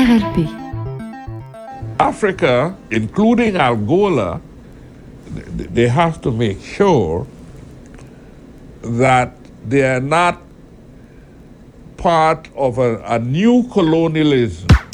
RRP. Africa, including Angola, they have to make sure that they are not part of a new colonialism